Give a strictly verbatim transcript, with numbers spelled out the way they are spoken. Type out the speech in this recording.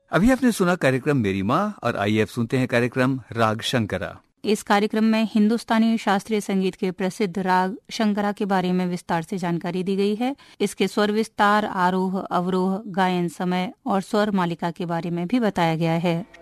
अभी आपने सुना कार्यक्रम मेरी माँ और आइए अब सुनते हैं कार्यक्रम राग शंकरा। इस कार्यक्रम में हिंदुस्तानी शास्त्रीय संगीत के प्रसिद्ध राग शंकरा के बारे में विस्तार से जानकारी दी गई है। इसके स्वर विस्तार, आरोह, अवरोह, गायन समय और स्वर मालिका के बारे में भी बताया गया है।